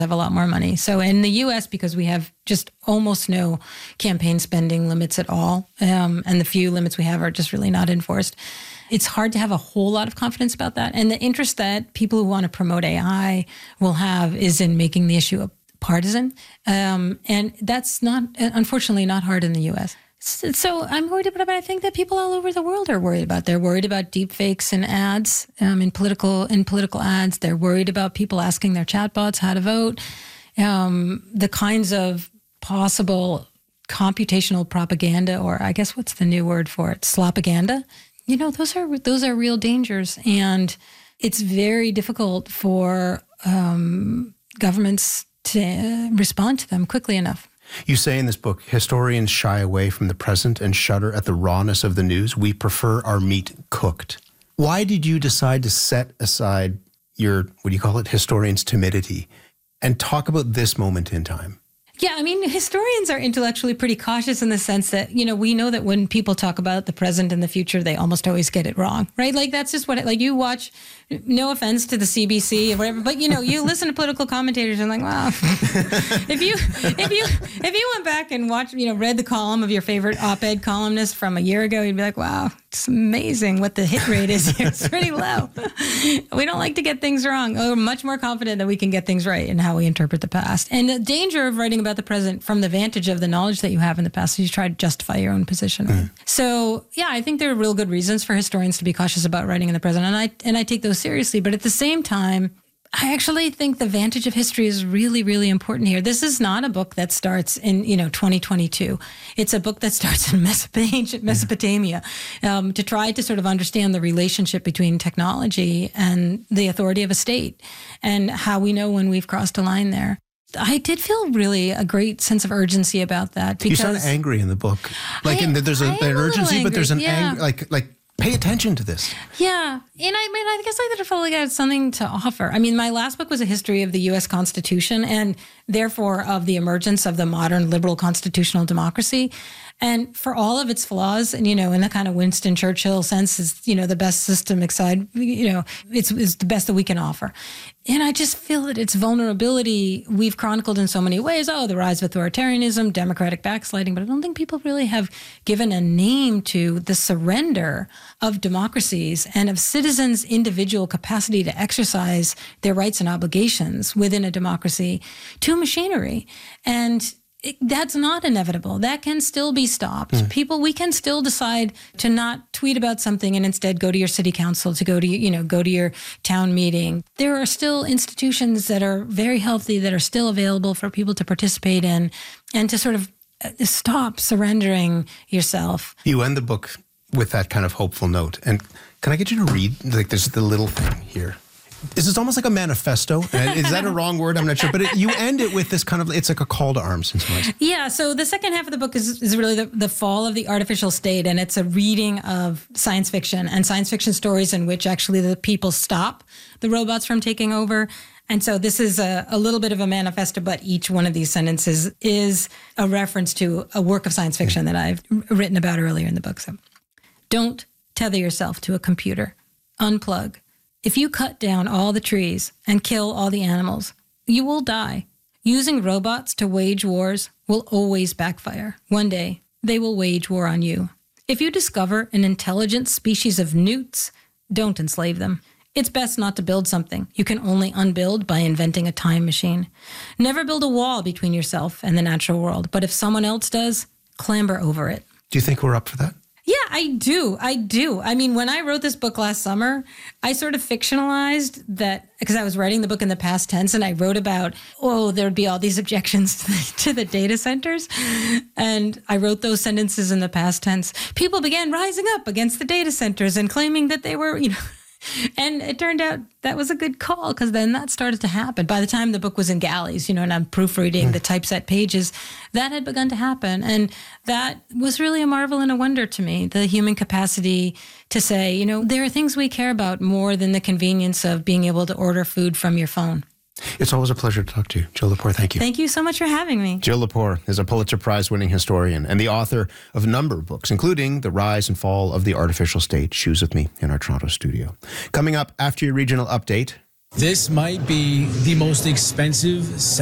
have a lot more money. So in the US, because we have just almost no campaign spending limits at all, and the few limits we have are just really not enforced, it's hard to have a whole lot of confidence about that. And the interest that people who want to promote AI will have is in making the issue partisan. And that's not, unfortunately, not hard in the US. So I'm worried about it, but I think that people all over the world are worried about it. They're worried about deep fakes in ads, in political ads. They're worried about people asking their chatbots how to vote. The kinds of possible computational propaganda, or I guess what's the new word for it? Slopaganda. Those are real dangers. And it's very difficult for governments to respond to them quickly enough. You say in this book, historians shy away from the present and shudder at the rawness of the news. We prefer our meat cooked. Why did you decide to set aside your, historian's timidity and talk about this moment in time? Yeah, I mean, historians are intellectually pretty cautious in the sense that, we know that when people talk about the present and the future, they almost always get it wrong, right? Like, that's just you watch, no offense to the CBC or whatever, but, you listen to political commentators and wow, if you went back and watched, read the column of your favorite op-ed columnist from a year ago, you'd be like, wow, it's amazing what the hit rate is here. It's pretty low. We don't like to get things wrong. We're much more confident that we can get things right in how we interpret the past. And the danger of writing about the present from the vantage of the knowledge that you have in the past is you try to justify your own position. Right? So, yeah, I think there are real good reasons for historians to be cautious about writing in the present, and I take those seriously. But at the same time, I actually think the vantage of history is really, really important here. This is not a book that starts in, 2022. It's a book that starts in ancient Mesopotamia, to try to sort of understand the relationship between technology and the authority of a state and how we know when we've crossed a line there. I did feel really a great sense of urgency about that. Because you sound angry in the book. There's an urgency, but there's an anger, like pay attention to this. Yeah. And I guess I felt like I had something to offer. I mean, my last book was a history of the U.S. Constitution and therefore of the emergence of the modern liberal constitutional democracy. And for all of its flaws, and, in the kind of Winston Churchill sense, is, the best system it's the best that we can offer. And I just feel that its vulnerability, we've chronicled in so many ways. Oh, the rise of authoritarianism, democratic backsliding. But I don't think people really have given a name to the surrender of democracies and of citizens' individual capacity to exercise their rights and obligations within a democracy to machinery. And that's not inevitable. That can still be stopped. We can still decide to not tweet about something and instead go to your city council, to go to your town meeting. There are still institutions that are very healthy, that are still available for people to participate in, and to sort of stop surrendering yourself. You end the book with that kind of hopeful note. And can I get you to read? There's the little thing here. This is almost like a manifesto. Is that a wrong word? I'm not sure. But you end it with this kind of, it's like a call to arms in some ways. Yeah. So the second half of the book is really the fall of the artificial state. And it's a reading of science fiction and science fiction stories in which actually the people stop the robots from taking over. And so this is a little bit of a manifesto, but each one of these sentences is a reference to a work of science fiction that I've written about earlier in the book. So don't tether yourself to a computer. Unplug. If you cut down all the trees and kill all the animals, you will die. Using robots to wage wars will always backfire. One day, they will wage war on you. If you discover an intelligent species of newts, don't enslave them. It's best not to build something you can only unbuild by inventing a time machine. Never build a wall between yourself and the natural world, but if someone else does, clamber over it. Do you think we're up for that? Yeah, I do. I mean, when I wrote this book last summer, I sort of fictionalized that because I was writing the book in the past tense and I wrote about, there would be all these objections to the data centers. And I wrote those sentences in the past tense. People began rising up against the data centers and claiming that they were, and it turned out that was a good call because then that started to happen. By the time the book was in galleys, and I'm proofreading the typeset pages, that had begun to happen. And that was really a marvel and a wonder to me, the human capacity to say, there are things we care about more than the convenience of being able to order food from your phone. It's always a pleasure to talk to you. Jill Lepore, thank you. Thank you so much for having me. Jill Lepore is a Pulitzer Prize-winning historian and the author of a number of books, including The Rise and Fall of the Artificial State. She was with me in our Toronto studio. Coming up after your regional update, This might be the most expensive